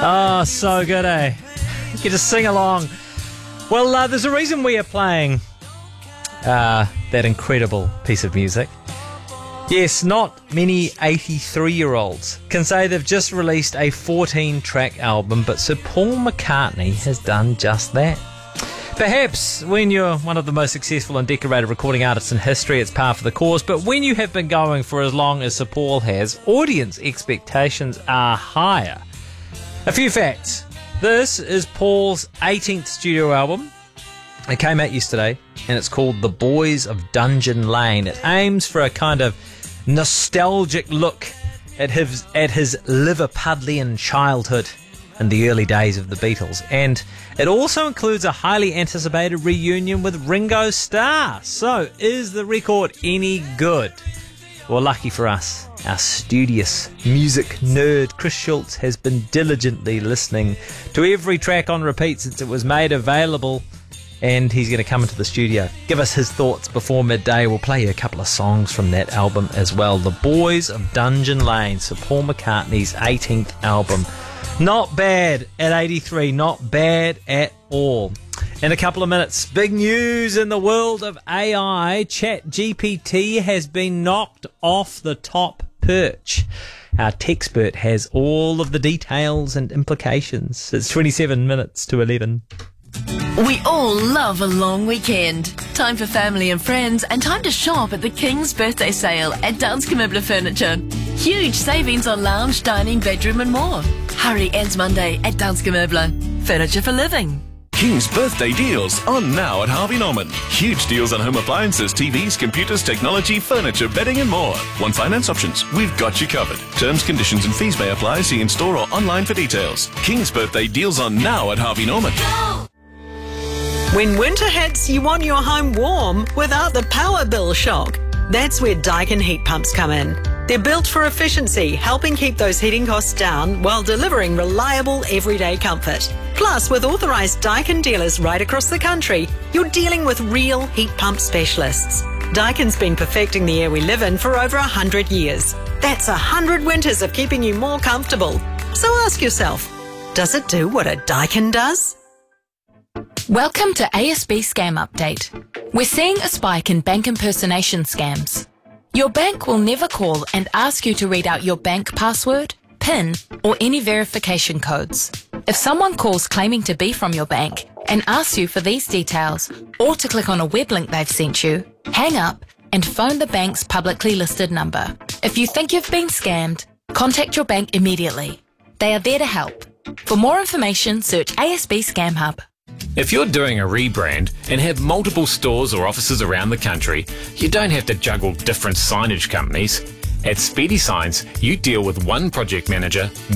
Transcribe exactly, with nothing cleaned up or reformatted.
Oh, so good, eh? You get to sing along. Well, uh, there's a reason we are playing uh, that incredible piece of music. Yes, not many eighty-three-year-olds can say they've just released a fourteen-track album, but Sir Paul McCartney has done just that. Perhaps when you're one of the most successful and decorated recording artists in history, it's par for the course, but when you have been going for as long as Sir Paul has, audience expectations are higher. A few facts. This is Paul's eighteenth studio album. It came out yesterday, and it's called The Boys of Dungeon Lane. It aims for a kind of nostalgic look at his, at his Liverpudlian childhood and the early days of the Beatles. And it also includes a highly anticipated reunion with Ringo Starr. So, is the record any good? Well, lucky for us, our studious music nerd Chris Schultz has been diligently listening to every track on repeat since it was made available, and he's going to come into the studio, give us his thoughts before midday. We'll play you a couple of songs from that album as well. The Boys of Dungeon Lane, Sir Paul McCartney's eighteenth album. Not bad at eighty-three, not bad at all. In a couple of minutes, big news in the world of A I. ChatGPT has been knocked off the top perch. Our techspert has all of the details and implications. It's twenty-seven minutes to eleven. We all love a long weekend. Time for family and friends, and time to shop at the King's Birthday Sale at Danske Møbler Furniture. Huge savings on lounge, dining, bedroom and more. Hurry, ends Monday at Danske Møbler. Furniture for living. King's birthday deals on now at Harvey Norman. Huge deals on home appliances, T Vs, computers, technology, furniture, bedding and more. Want finance options? We've got you covered. Terms, conditions and fees may apply. See in store or online for details. King's birthday deals on now at Harvey Norman. Go! When winter hits, you want your home warm without the power bill shock. That's where Daikin heat pumps come in. They're built for efficiency, helping keep those heating costs down while delivering reliable everyday comfort. Plus, with authorised Daikin dealers right across the country, you're dealing with real heat pump specialists. Daikin's been perfecting the air we live in for over one hundred years. That's one hundred winters of keeping you more comfortable. So ask yourself, does it do what a Daikin does? Welcome to A S B Scam Update. We're seeing a spike in bank impersonation scams. Your bank will never call and ask you to read out your bank password, PIN, or any verification codes. If someone calls claiming to be from your bank and asks you for these details, or to click on a web link they've sent you, hang up and phone the bank's publicly listed number. If you think you've been scammed, contact your bank immediately. They are there to help. For more information, search A S B Scam Hub. If you're doing a rebrand and have multiple stores or offices around the country, you don't have to juggle different signage companies. At Speedy Signs, you deal with one project manager,